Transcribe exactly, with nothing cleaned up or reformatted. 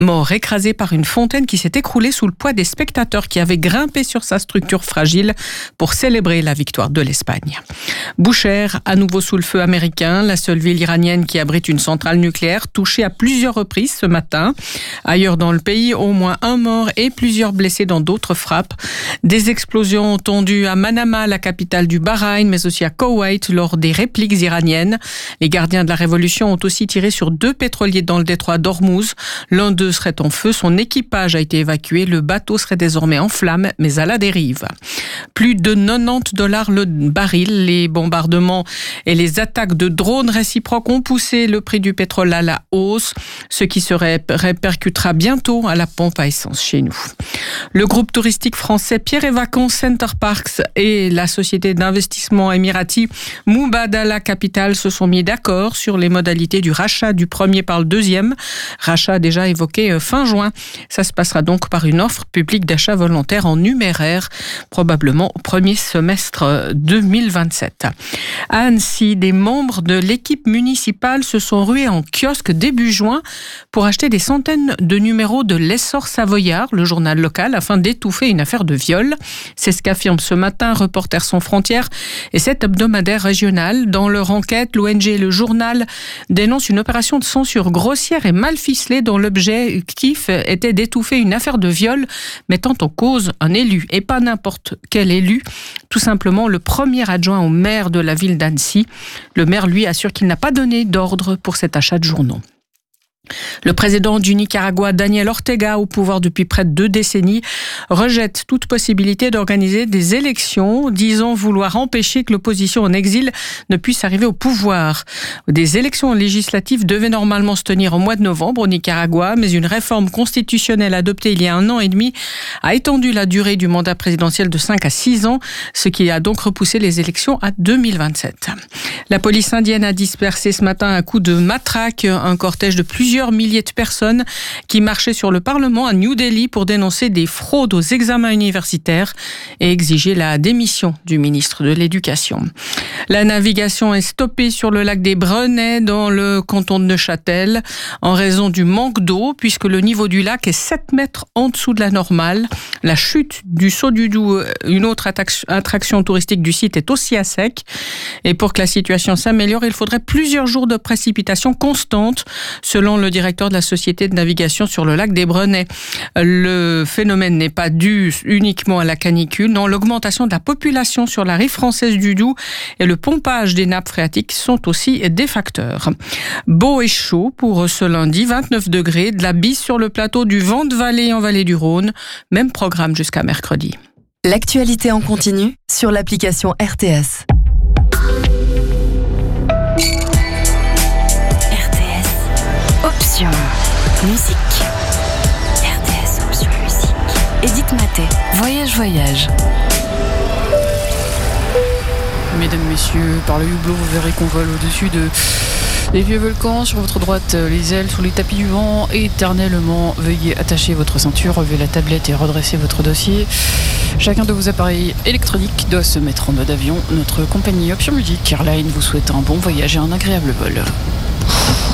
mort écrasé par une fontaine qui s'est écroulée sous le poids des spectateurs qui avaient grimpé sur sa structure fragile pour célébrer la victoire de l'Espagne. Boucher, à nouveau sous le feu américain, la seule ville iranienne qui abrite une centrale nucléaire, touchée à plusieurs reprises ce matin. Ailleurs dans le pays, au moins un mort et plusieurs blessés dans d'autres frappes. Des explosions ont eu à Manama, la capitale du Bahreïn, mais aussi à Koweït lors des répliques iraniennes. Les gardiens de la révolution ont aussi tiré sur deux pétroliers dans le détroit d'Ormuz. L'un d'eux serait en feu, son équipage a été évacué, le bateau serait désormais en flammes, mais à la dérive. Plus de quatre-vingt-dix dollars le baril, les bombardements et les attaques de drones réciproques ont poussé le prix du pétrole à la hausse, ce qui se répercutera bientôt à la pompe à essence chez nous. Le groupe touristique français Pierre et Vacances Center Parks et la société d'investissement émirati Mubadala Capital se sont mis d'accord sur les modalités du rachat du premier par le deuxième. Rachat déjà évoqué fin juin. Ça se passera donc par une offre publique d'achat volontaire en numéraire, probablement au premier semestre deux mille vingt-sept. À Annecy, des membres de l'équipe municipale se sont rués en kiosque début juin pour acheter des centaines de numéros de l'Essor Savoyard, le journal local, afin d'étouffer une affaire de viol. C'est ce qu'affirme ce matin Reporters sans frontières et cet hebdomadaire régional. Dans leur enquête, l'O N G Le Journal dénonce une opération de censure grossière et mal ficelée dont l'objectif était d'étouffer une affaire de viol mettant en cause un élu, et pas n'importe quel élu, tout simplement le premier adjoint au maire de la ville d'Annecy. Le maire, lui, assure qu'il n'a pas donné d'ordre pour cet achat de journaux. Le président du Nicaragua, Daniel Ortega, au pouvoir depuis près de deux décennies, rejette toute possibilité d'organiser des élections, disant vouloir empêcher que l'opposition en exil ne puisse arriver au pouvoir. Des élections législatives devaient normalement se tenir au mois de novembre au Nicaragua, mais une réforme constitutionnelle adoptée il y a un an et demi a étendu la durée du mandat présidentiel de cinq à six ans, ce qui a donc repoussé les élections à deux mille vingt-sept. La police indienne a dispersé ce matin à coups de matraque un cortège de plusieurs milliers de personnes qui marchaient sur le Parlement à New Delhi pour dénoncer des fraudes aux examens universitaires et exiger la démission du ministre de l'Éducation. La navigation est stoppée sur le lac des Brenets dans le canton de Neuchâtel en raison du manque d'eau puisque le niveau du lac est sept mètres en dessous de la normale. La chute du Saut du Doubs, une autre attraction touristique du site, est aussi à sec. Et pour que la situation s'améliore, il faudrait plusieurs jours de précipitations constantes, selon le directeur de la société de navigation sur le lac des Brenets. Le phénomène n'est pas dû uniquement à la canicule. Non, l'augmentation de la population sur la rive française du Doubs et le pompage des nappes phréatiques sont aussi des facteurs. Beau et chaud pour ce lundi, vingt-neuf degrés, de la bise sur le plateau du Vent-de-Vallée en vallée du Rhône. Même programme jusqu'à mercredi. L'actualité en continu sur l'application R T S. R T S, option musique. R T S, option musique. Edith Maté, voyage, voyage. Mesdames, messieurs, par le hublot, vous verrez qu'on vole au-dessus de des vieux volcans. Sur votre droite, les ailes sous les tapis du vent. Éternellement, veuillez attacher votre ceinture, relever la tablette et redresser votre dossier. Chacun de vos appareils électroniques doit se mettre en mode avion. Notre compagnie Option Musique Airline vous souhaite un bon voyage et un agréable vol.